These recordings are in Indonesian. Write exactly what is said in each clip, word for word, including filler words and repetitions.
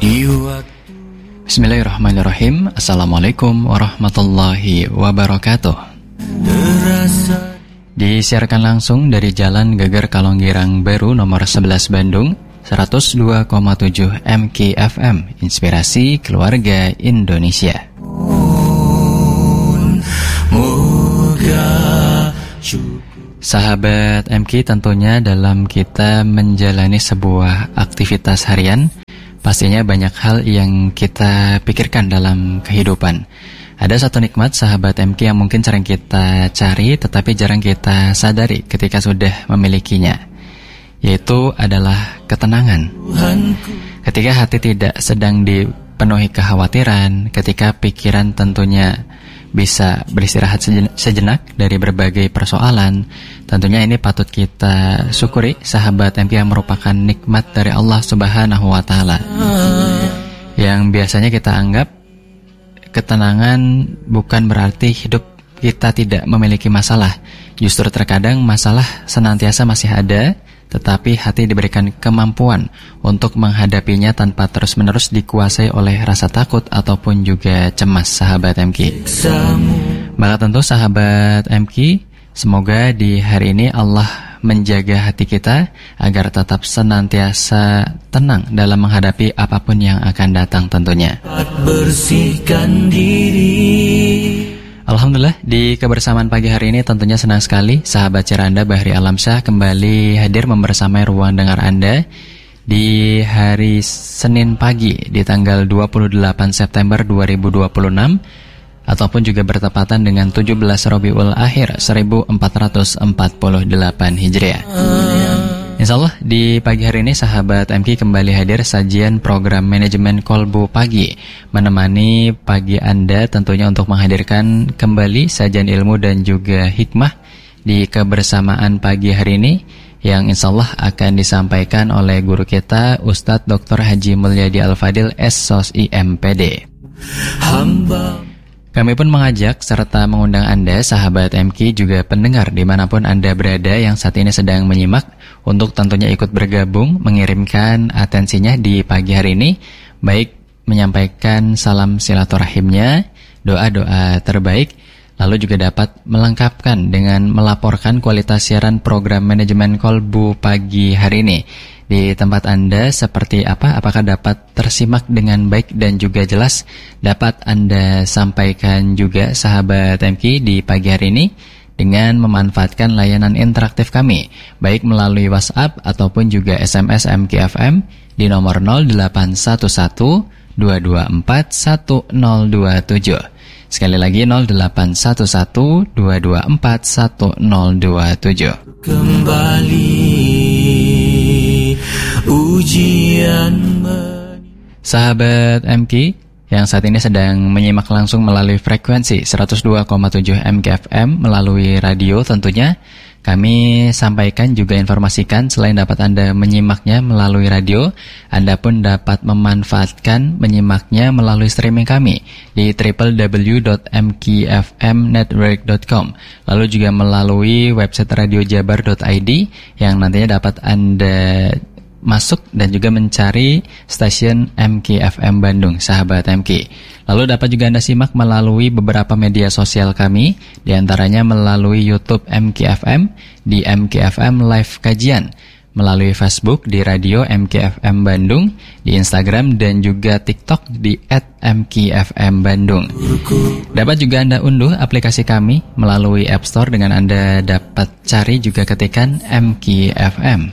Bismillahirrahmanirrahim. Assalamualaikum warahmatullahi wabarakatuh. Disiarkan langsung dari Jalan Geger Kalonggirang Baru nomor sebelas Bandung, seratus dua koma tujuh M K F M, Inspirasi Keluarga Indonesia. Sahabat M K, tentunya dalam kita menjalani sebuah aktivitas harian, pastinya banyak hal yang kita pikirkan dalam kehidupan. Ada satu nikmat sahabat M K yang mungkin sering kita cari tetapi jarang kita sadari ketika sudah memilikinya, yaitu adalah ketenangan. Ketika hati tidak sedang dipenuhi kekhawatiran, ketika pikiran tentunya bisa beristirahat sejenak dari berbagai persoalan, tentunya ini patut kita syukuri sahabat M K yang merupakan nikmat dari Allah Subhanahu wa Ta'ala. Yang biasanya kita anggap ketenangan bukan berarti hidup kita tidak memiliki masalah. Justru terkadang masalah senantiasa masih ada, tetapi hati diberikan kemampuan untuk menghadapinya tanpa terus-menerus dikuasai oleh rasa takut ataupun juga cemas, sahabat M K. Maka tentu sahabat M K, semoga di hari ini Allah menjaga hati kita agar tetap senantiasa tenang dalam menghadapi apapun yang akan datang tentunya. Bersihkan diri. Alhamdulillah, di kebersamaan pagi hari ini tentunya senang sekali sahabat Ciranda Bahri Alamsyah kembali hadir membersamai ruang dengar Anda di hari Senin pagi di tanggal dua puluh delapan September dua ribu dua puluh enam ataupun juga bertepatan dengan tujuh belas Rabiul Akhir seribu empat ratus empat puluh delapan Hijriah. Insyaallah di pagi hari ini sahabat M K kembali hadir sajian program manajemen Kolbu Pagi, menemani pagi Anda tentunya untuk menghadirkan kembali sajian ilmu dan juga hikmah di kebersamaan pagi hari ini yang insyaallah akan disampaikan oleh guru kita Ustadz Doktor Haji Mulyadi Al-Fadil S S O S I M P D. Hamba Kami pun mengajak serta mengundang Anda, sahabat M K, juga pendengar dimanapun Anda berada yang saat ini sedang menyimak, untuk tentunya ikut bergabung, mengirimkan atensinya di pagi hari ini, baik menyampaikan salam silaturahimnya, doa-doa terbaik, lalu juga dapat melengkapkan dengan melaporkan kualitas siaran program manajemen Kolbu pagi hari ini. Di tempat Anda seperti apa? Apakah dapat tersimak dengan baik dan juga jelas? Dapat Anda sampaikan juga sahabat M K di pagi hari ini dengan memanfaatkan layanan interaktif kami, baik melalui WhatsApp ataupun juga S M S M K F M di nomor nol delapan satu satu dua dua empat satu nol dua tujuh. Sekali lagi nol delapan satu satu dua dua empat satu nol dua tujuh. Kembali ujian sahabat M K yang saat ini sedang menyimak langsung melalui frekuensi seratus dua koma tujuh M K F M melalui radio, tentunya kami sampaikan juga informasikan selain dapat Anda menyimaknya melalui radio, Anda pun dapat memanfaatkan menyimaknya melalui streaming kami di w w w dot m k f m network dot com, lalu juga melalui website radio jabar dot i d yang nantinya dapat Anda masuk dan juga mencari stasiun M K F M Bandung, sahabat M K. Lalu dapat juga Anda simak melalui beberapa media sosial kami, diantaranya melalui YouTube M K F M di M K F M Live Kajian, melalui Facebook di Radio M K F M Bandung, di Instagram dan juga TikTok di et M K F M Bandung. Dapat juga Anda unduh aplikasi kami melalui App Store dengan Anda dapat cari juga ketikan M K F M.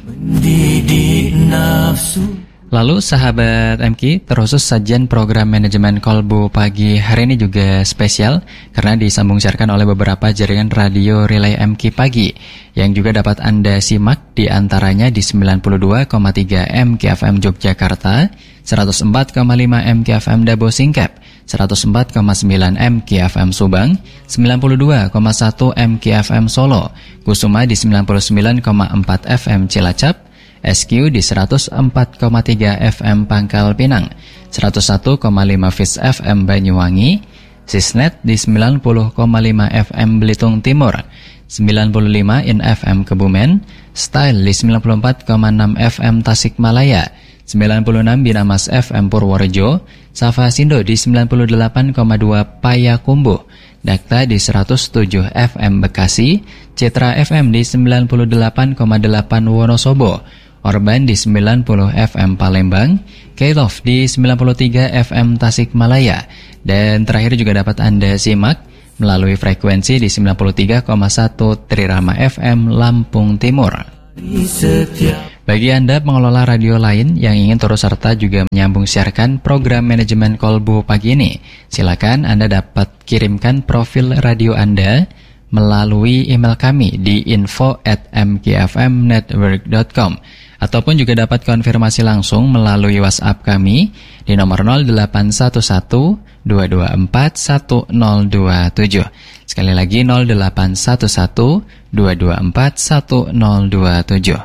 Lalu sahabat M K, terkhusus sajian program manajemen Kolbu pagi hari ini juga spesial karena disambung siarkan oleh beberapa jaringan radio relay M K pagi yang juga dapat Anda simak di antaranya di sembilan puluh dua koma tiga M K F M Yogyakarta, seratus empat koma lima M K F M Dabo Singkep, seratus empat koma sembilan M K F M Subang, sembilan puluh dua koma satu M K F M Solo, Kusuma di sembilan puluh sembilan koma empat F M Cilacap, S Q di seratus empat koma tiga F M Pangkal Pinang, seratus satu koma lima Fis F M Banyuwangi, Sisnet di sembilan puluh koma lima F M Belitung Timur, sembilan puluh lima In F M Kebumen, Style di sembilan puluh empat koma enam F M Tasikmalaya, sembilan puluh enam Binamas F M Purworejo, Safa Sindo di sembilan puluh delapan koma dua Payakumbuh, Dakta di seratus tujuh F M Bekasi, Citra F M di sembilan puluh delapan koma delapan Wonosobo, Orban di sembilan puluh F M Palembang, K-Love di sembilan puluh tiga F M Tasikmalaya, dan terakhir juga dapat Anda simak melalui frekuensi di sembilan puluh tiga koma satu Trirama F M Lampung Timur. Bagi Anda pengelola radio lain yang ingin turut serta juga menyambung siarkan program manajemen Kolbu pagi ini, silakan Anda dapat kirimkan profil radio Anda melalui email kami di info at m k f m network dot com, ataupun juga dapat konfirmasi langsung melalui WhatsApp kami di nomor nol delapan satu satu dua dua empat satu nol dua tujuh. Sekali lagi nol delapan satu satu dua dua empat satu nol dua tujuh.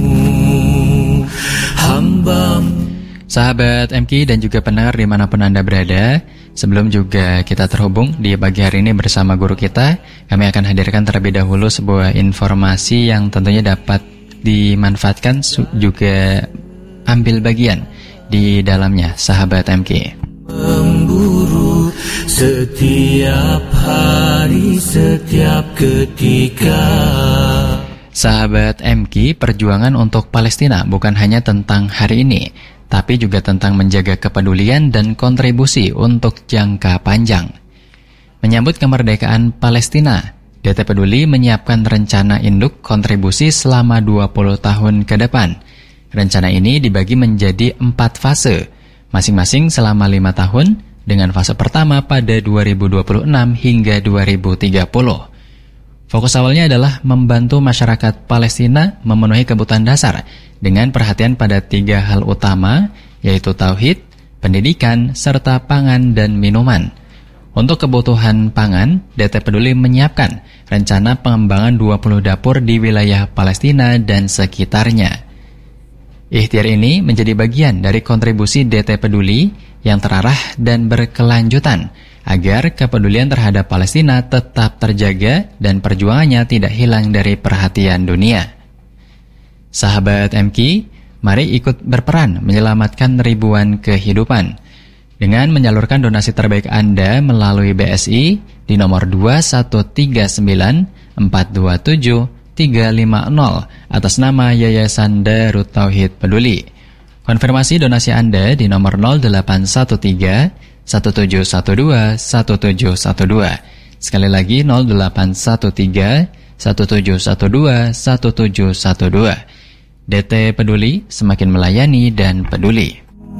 Sahabat M K dan juga pendengar dimanapun Anda berada, sebelum juga kita terhubung di pagi hari ini bersama guru kita, kami akan hadirkan terlebih dahulu sebuah informasi yang tentunya dapat dimanfaatkan juga ambil bagian di dalamnya, sahabat M K. Memburu setiap hari, setiap ketika. Sahabat M K, perjuangan untuk Palestina bukan hanya tentang hari ini, tapi juga tentang menjaga kepedulian dan kontribusi untuk jangka panjang. Menyambut kemerdekaan Palestina, D T Peduli menyiapkan rencana induk kontribusi selama dua puluh tahun ke depan. Rencana ini dibagi menjadi empat fase, masing-masing selama lima tahun, dengan fase pertama pada dua ribu dua puluh enam hingga dua ribu tiga puluh. Fokus awalnya adalah membantu masyarakat Palestina memenuhi kebutuhan dasar dengan perhatian pada tiga hal utama, yaitu tauhid, pendidikan, serta pangan dan minuman. Untuk kebutuhan pangan, D T Peduli menyiapkan rencana pengembangan dua puluh dapur di wilayah Palestina dan sekitarnya. Ikhtiar ini menjadi bagian dari kontribusi D T Peduli yang terarah dan berkelanjutan agar kepedulian terhadap Palestina tetap terjaga dan perjuangannya tidak hilang dari perhatian dunia. Sahabat M K, mari ikut berperan menyelamatkan ribuan kehidupan dengan menyalurkan donasi terbaik Anda melalui B S I di nomor dua satu tiga sembilan empat dua tujuh tiga lima nol atas nama Yayasan Darut Tauhid Peduli. Konfirmasi donasi Anda di nomor nol delapan satu tiga satu tujuh satu dua satu tujuh satu dua. Sekali lagi nol delapan satu tiga satu tujuh satu dua satu tujuh satu dua. D T Peduli, semakin melayani dan peduli.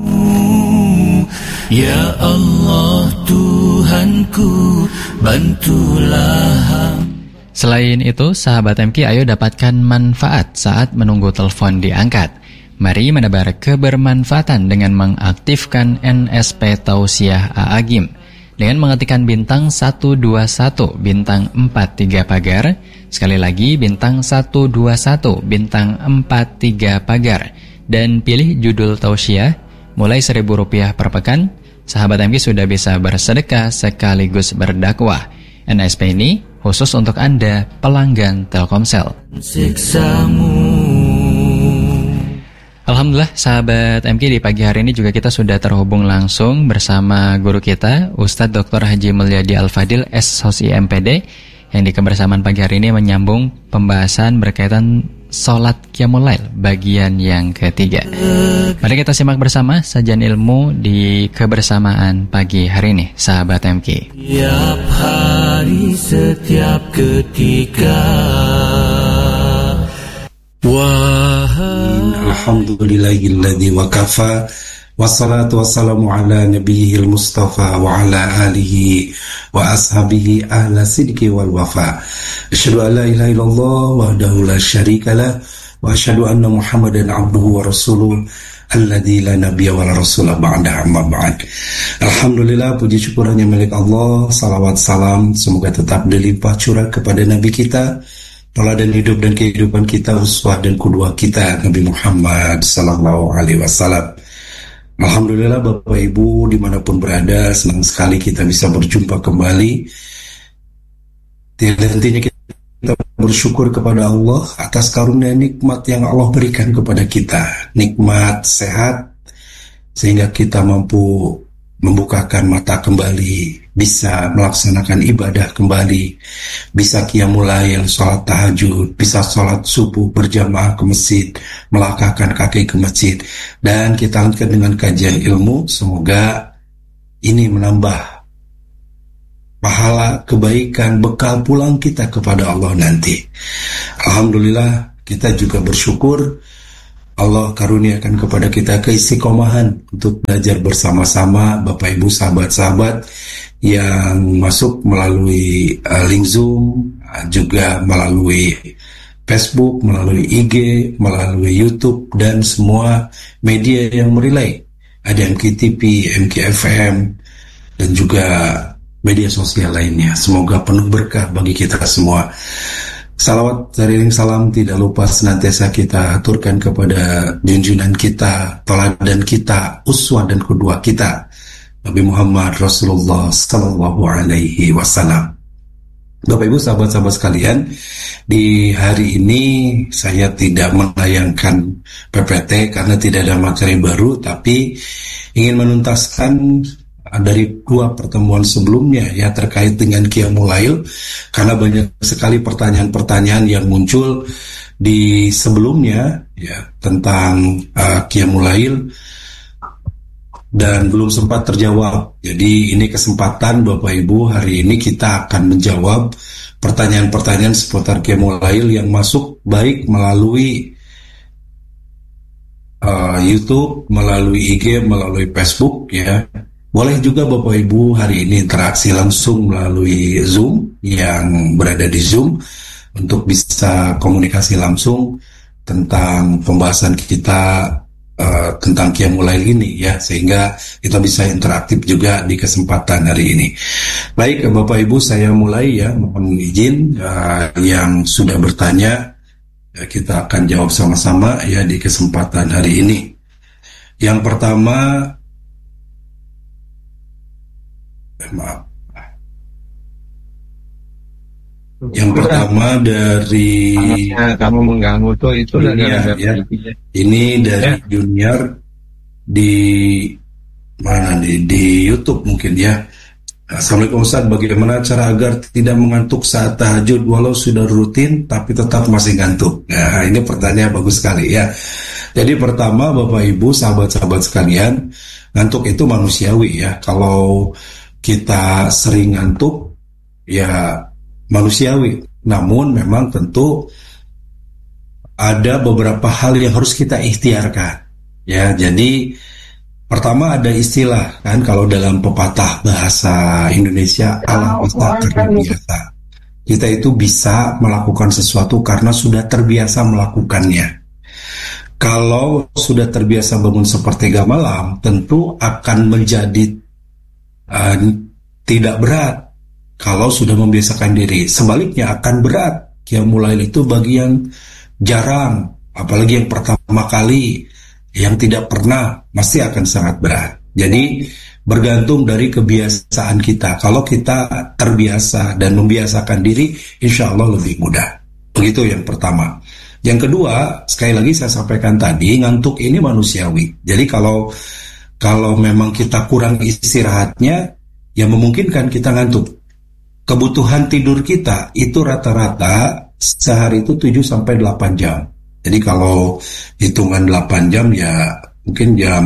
Ya Allah Tuhanku, bantulah. Selain itu, sahabat M K, ayo dapatkan manfaat saat menunggu telepon diangkat. Mari menebar kebermanfaatan dengan mengaktifkan N S P Tausiah A A G I M dengan mengetikkan bintang satu dua satu bintang empat tiga pagar. Sekali lagi bintang satu dua satu bintang empat tiga pagar dan pilih judul tausiah mulai seribu rupiah per pekan. Sahabat M K sudah bisa bersedekah sekaligus berdakwah. N S P ini khusus untuk Anda pelanggan Telkomsel. Siksamu. Alhamdulillah sahabat M K, di pagi hari ini juga kita sudah terhubung langsung bersama guru kita Ustadz Doktor Haji Mulyadi Al-Fadil S H O S I M P D yang di kebersamaan pagi hari ini menyambung pembahasan berkaitan Salat Qiyamul Lail bagian yang ketiga. Mari kita simak bersama sajian ilmu di kebersamaan pagi hari ini, sahabat M K. Setiap hari, setiap ketika. Alhamdulillahilladzi wa kafa wassalatu wassalamu ala nabiyil mustafa wa ala alihi wa ashabihi ahla sidqi wal wafa. Asyhadu an la ilaha illallah wahdahu la syarikalah wa asyhadu anna Muhammadan abduhu wa rasuluh alladzi la nabiyya wa la rasula ba'da, amma ba'd. Alhamdulillah, puji syukur hanya milik Allah. Salawat salam semoga tetap dilimpah curah kepada nabi kita, teladan hidup dan kehidupan kita, uswah dan qudwah kita, Nabi Muhammad sallallahu alaihi wasallam. Alhamdulillah Bapak Ibu dimanapun berada, senang sekali kita bisa berjumpa kembali. Dan intinya kita bersyukur kepada Allah atas karunia nikmat yang Allah berikan kepada kita. Nikmat sehat, sehingga kita mampu membukakan mata kembali, bisa melaksanakan ibadah kembali, bisa qiyamul lail, sholat tahajud, bisa sholat subuh berjamaah ke masjid, melangkahkan kaki ke masjid, dan kita lanjutkan dengan kajian ilmu. Semoga ini menambah pahala, kebaikan, bekal pulang kita kepada Allah nanti. Alhamdulillah, kita juga bersyukur Allah karuniakan kepada kita keistiqomahan untuk belajar bersama-sama, Bapak Ibu, sahabat-sahabat yang masuk melalui uh, link Zoom, uh, juga melalui Facebook, melalui I G, melalui YouTube, dan semua media yang merelay. Ada M K T V, M K F M, dan juga media sosial lainnya. Semoga penuh berkah bagi kita semua. Salawat seiring salam tidak lupa senantiasa kita aturkan kepada junjungan kita, teladan kita, uswah dan qudwah kita, Nabi Muhammad Rasulullah Sallallahu Alaihi Wasallam. Bapak Ibu, sahabat-sahabat sekalian, di hari ini saya tidak menayangkan P P T karena tidak ada materi baru, tapi ingin menuntaskan dari dua pertemuan sebelumnya ya terkait dengan qiyamul lail, karena banyak sekali pertanyaan-pertanyaan yang muncul di sebelumnya ya tentang uh, qiyamul lail dan belum sempat terjawab. Jadi ini kesempatan Bapak Ibu, hari ini kita akan menjawab pertanyaan-pertanyaan seputar qiyamul lail yang masuk baik melalui uh, YouTube, melalui I G, melalui Facebook ya. Boleh juga Bapak Ibu hari ini interaksi langsung melalui Zoom yang berada di Zoom untuk bisa komunikasi langsung tentang pembahasan kita uh, tentang qiyamul lail ini ya, sehingga kita bisa interaktif juga di kesempatan hari ini. Baik Bapak Ibu, saya mulai ya, mohon izin uh, yang sudah bertanya ya, kita akan jawab sama-sama ya di kesempatan hari ini. Yang pertama, maaf. Yang pertama dari Anaknya kamu mengganggu tuh itu Junior, ya. Ini dari ya. Junior di mana nih, di YouTube mungkin ya. Assalamualaikum Ustaz, bagaimana cara agar tidak mengantuk saat tahajud walau sudah rutin tapi tetap masih ngantuk? Nah, ini pertanyaan bagus sekali ya. Jadi pertama Bapak Ibu, sahabat-sahabat sekalian, ngantuk itu manusiawi ya. Kalau kita sering ngantuk ya manusiawi, namun memang tentu ada beberapa hal yang harus kita ikhtiarkan ya. Jadi pertama ada istilah kan, kalau dalam pepatah bahasa Indonesia, ala otak terbiasa. Kita itu bisa melakukan sesuatu karena sudah terbiasa melakukannya. Kalau sudah terbiasa bangun sepertiga malam, tentu akan menjadi Uh, tidak berat kalau sudah membiasakan diri. Sebaliknya akan berat qiyamul lail itu bagi yang jarang, apalagi yang pertama kali, yang tidak pernah, pasti akan sangat berat. Jadi bergantung dari kebiasaan kita. Kalau kita terbiasa dan membiasakan diri, insya Allah lebih mudah. Begitu yang pertama. Yang kedua, sekali lagi saya sampaikan tadi, ngantuk ini manusiawi. Jadi kalau Kalau memang kita kurang istirahatnya, ya memungkinkan kita ngantuk. Kebutuhan tidur kita itu rata-rata sehari itu tujuh sampai delapan jam. Jadi kalau hitungan delapan jam ya mungkin jam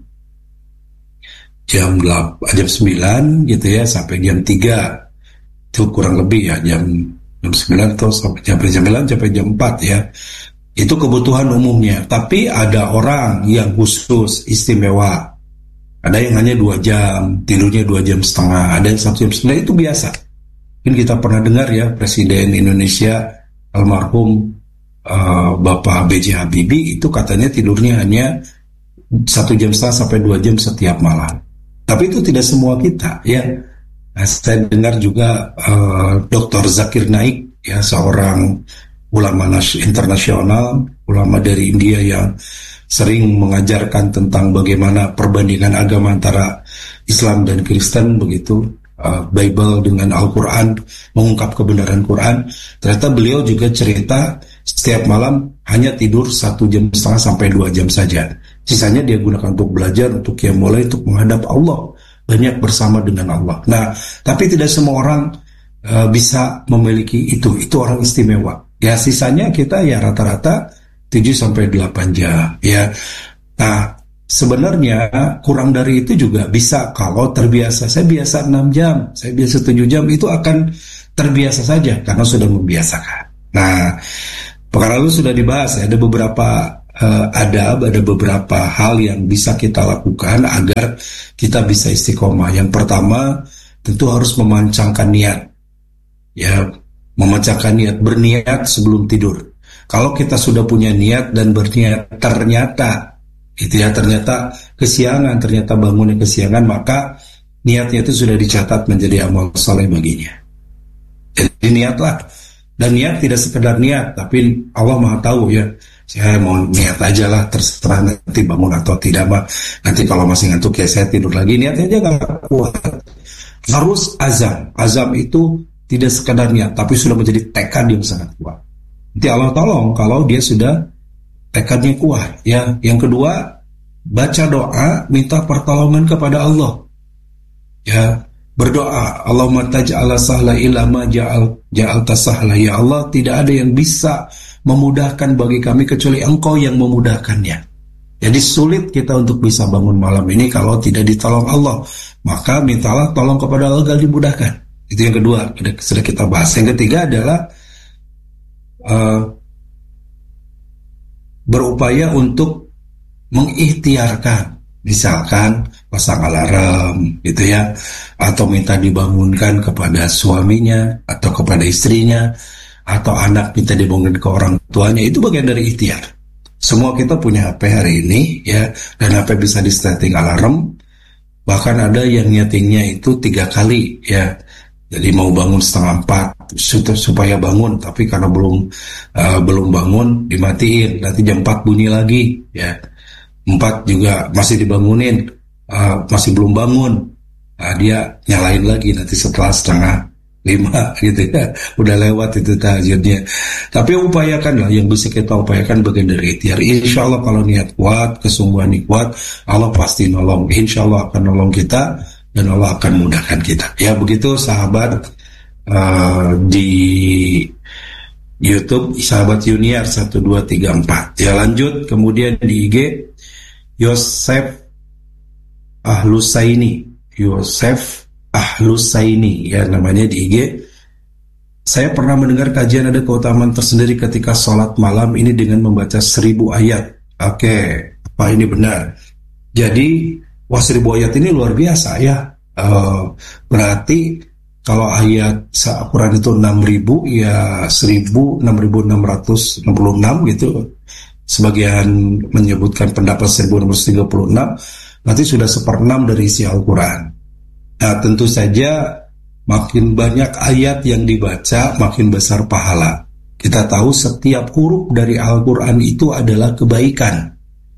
jam delapan, jam sembilan gitu ya sampai jam tiga. Itu kurang lebih ya jam jam sembilan atau sampai jam sembilan sampai jam empat ya. Itu kebutuhan umumnya. Tapi ada orang yang khusus istimewa. Ada yang hanya dua jam, tidurnya dua jam setengah, ada yang satu jam setengah, itu biasa. Mungkin kita pernah dengar ya, Presiden Indonesia almarhum uh, Bapak B J Habibie itu katanya tidurnya hanya satu jam setengah sampai dua jam setiap malam. Tapi itu tidak semua kita ya. Nah, saya dengar juga uh, Doktor Zakir Naik ya, seorang ulama internasional, ulama dari India yang sering mengajarkan tentang bagaimana perbandingan agama antara Islam dan Kristen begitu, uh, Bible dengan Al-Quran, mengungkap kebenaran Quran. Ternyata beliau juga cerita setiap malam hanya tidur satu jam setengah sampai dua jam saja. Sisanya dia gunakan untuk belajar, untuk qiyamul lail, untuk menghadap Allah, banyak bersama dengan Allah. Nah, tapi tidak semua orang uh, bisa memiliki itu. Itu orang istimewa. Ya, sisanya kita ya rata-rata tujuh sampai delapan jam. Ya, nah sebenarnya kurang dari itu juga bisa kalau terbiasa. Saya biasa enam jam, saya biasa tujuh jam, itu akan terbiasa saja karena sudah membiasakan. Nah, pekan lalu sudah dibahas, ada beberapa uh, adab, ada beberapa hal yang bisa kita lakukan agar kita bisa istiqomah. Yang pertama, tentu harus memancangkan niat. Ya, memancangkan niat, berniat sebelum tidur. Kalau kita sudah punya niat dan berniat ternyata itu ya ternyata kesiangan, ternyata bangunnya kesiangan, maka niatnya itu sudah dicatat menjadi amal saleh baginya. Jadi niatlah, dan niat tidak sekedar niat, tapi Allah Maha tahu ya. Saya mau niat aja lah, terserah nanti bangun atau tidak, mah nanti kalau masih ngantuk ya saya tidur lagi. Niatnya aja nggak kuat. Harus azam. Azam itu tidak sekedar niat, tapi sudah menjadi tekad yang sangat kuat. Nanti Allah tolong kalau dia sudah tekadnya kuat. Ya, yang kedua, baca doa, minta pertolongan kepada Allah. Ya, berdoa, Allahumma taj'ala sahla illa ma ja'al ja'alta sahla. Ya Allah, tidak ada yang bisa memudahkan bagi kami kecuali Engkau yang memudahkannya. Jadi sulit kita untuk bisa bangun malam ini kalau tidak ditolong Allah. Maka mintalah tolong kepada Allah agar dimudahkan. Itu yang kedua, sudah kita bahas. Yang ketiga adalah uh, berupaya untuk mengikhtiarkan, misalkan pasang alarm gitu ya, atau minta dibangunkan kepada suaminya atau kepada istrinya, atau anak minta dibangunkan ke orang tuanya. Itu bagian dari ikhtiar. Semua kita punya H P hari ini ya, dan H P bisa di setting alarm. Bahkan ada yang nyetingnya itu tiga kali ya. Jadi mau bangun setengah empat supaya bangun, tapi karena belum uh, belum bangun dimatiin, nanti jam empat bunyi lagi ya. Empat juga masih dibangunin, uh, masih belum bangun, nah, dia nyalain lagi nanti setelah setengah lima gitu ya, udah lewat itu tahajudnya. Tapi upayakanlah, yang bisa kita upayakan bagian dari ikhtiar. Insya Allah kalau niat kuat, kesungguhan kuat, Allah pasti nolong. Insya Allah akan nolong kita dan Allah akan mudahkan kita. Ya begitu sahabat uh, di YouTube, sahabat Yuniar satu dua tiga empat. Ya lanjut, kemudian di I G Yosef Ahlusaini, Yosef Ahlusaini ya namanya di I G. Saya pernah mendengar kajian ada keutamaan tersendiri ketika sholat malam ini dengan membaca seribu ayat. Oke, apa ini benar? Jadi wah, seribu ayat ini luar biasa ya. Uh, berarti kalau ayat Al-Quran itu enam ribu, ya seribu, enam ribu enam ratus enam puluh enam gitu. Sebagian menyebutkan pendapat seribu enam ratus tiga puluh enam, nanti sudah seperenam dari isi Al-Quran. Nah, tentu saja makin banyak ayat yang dibaca, makin besar pahala. Kita tahu setiap huruf dari Al-Quran itu adalah kebaikan.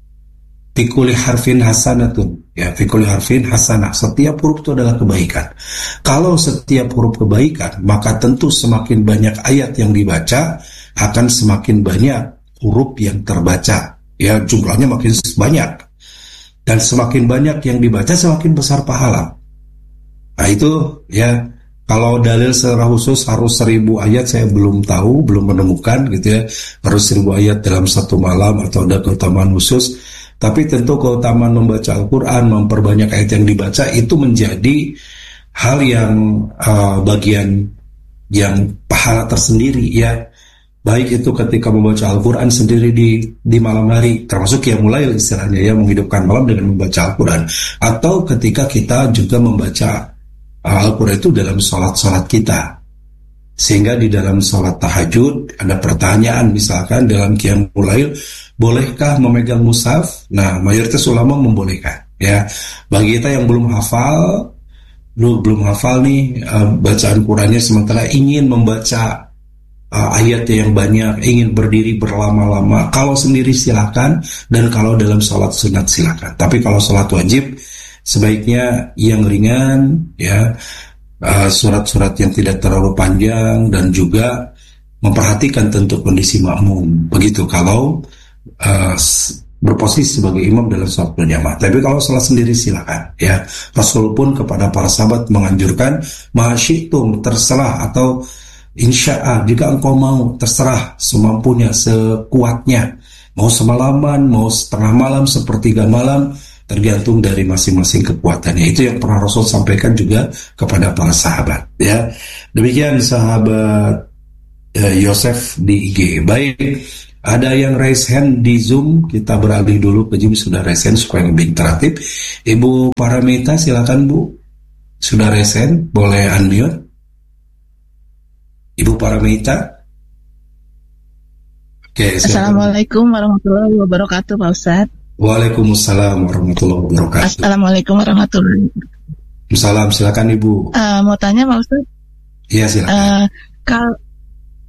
Fikuli harfin hasanatun, ya fikuli harfin hasanah. Setiap huruf itu adalah kebaikan. Kalau setiap huruf kebaikan, maka tentu semakin banyak ayat yang dibaca, akan semakin banyak huruf yang terbaca. Ya jumlahnya makin banyak, dan semakin banyak yang dibaca, semakin besar pahala. Nah itu ya. Kalau dalil secara khusus harus seribu ayat, saya belum tahu, belum menemukan gitu ya. Harus seribu ayat dalam satu malam atau ada keutamaan khusus. Tapi tentu keutamaan membaca Al-Quran, memperbanyak ayat yang dibaca, itu menjadi hal yang uh, bagian yang pahala tersendiri ya. Baik itu ketika membaca Al-Quran sendiri di, di malam hari, termasuk qiyamul lail istilahnya ya, menghidupkan malam dengan membaca Al-Quran. Atau ketika kita juga membaca Al-Quran itu dalam sholat-sholat kita. Sehingga di dalam sholat tahajud ada pertanyaan, misalkan dalam qiyamul lail, bolehkah memegang mushaf? Nah, mayoritas ulama membolehkan ya. Bagi kita yang belum hafal, lu belum hafal nih uh, bacaan Qurannya, sementara ingin membaca uh, ayat yang banyak, ingin berdiri berlama-lama, kalau sendiri silakan, dan kalau dalam sholat sunat silakan. Tapi kalau sholat wajib, sebaiknya yang ringan ya, uh, surat-surat yang tidak terlalu panjang, dan juga memperhatikan tentu kondisi makmum. Begitu kalau uh, berposisi sebagai imam dalam sholat berjamaah. Tapi kalau sholat sendiri silakan ya. Rasul pun kepada para sahabat menganjurkan masyitum, terserah, atau insya'a, jika engkau mau, terserah, semampunya, sekuatnya, mau semalaman, mau setengah malam, sepertiga malam, tergantung dari masing-masing kekuatannya. Itu yang pernah Rasul sampaikan juga kepada para sahabat ya. Demikian sahabat eh, Yosef di I G. Baik, ada yang raise hand di Zoom, kita beralih dulu ke Zoom. Sudah raise hand supaya lebih interaktif. Ibu Paramita silakan Bu, sudah raise hand, boleh unmute. Ibu Paramita. Oke, Assalamualaikum warahmatullahi wabarakatuh Pak Ustadz. Waalaikumsalam warahmatullahi wabarakatuh. Assalamualaikum warahmatullahi wabarakatuh. Salam, silakan Ibu. Uh, mau tanya Pak Ustadz? Iya silakan. Uh, kal-